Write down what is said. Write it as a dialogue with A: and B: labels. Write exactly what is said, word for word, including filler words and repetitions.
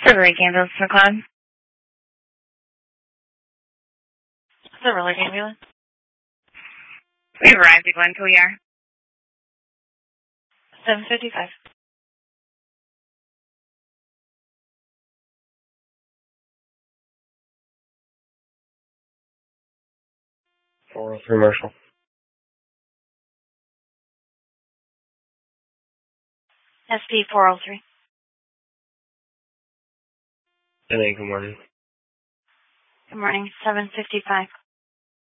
A: Silver Lake Ambulance for Cloud. Silver Lake Ambulance. We've arrived at Glencoe Yard. seven fifty-five.
B: four oh three Marshall.
A: S P four oh three.
B: Good morning.
A: Good morning. seven fifty-five.